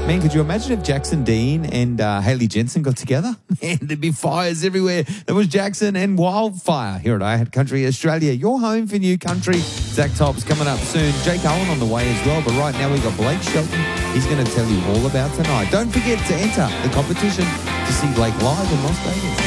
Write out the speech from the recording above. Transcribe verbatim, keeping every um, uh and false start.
Man, could you imagine if Jackson Dean and uh, Haley Jensen got together? Man, there'd be fires everywhere. That was Jackson and Wildfire here at I Had Country Australia. Your home for new country. Zach Tops coming up soon. Jake Owen on the way as well. But right now we got Blake Shelton. He's going to tell you all about tonight. Don't forget to enter the competition to see Blake live in Las Vegas.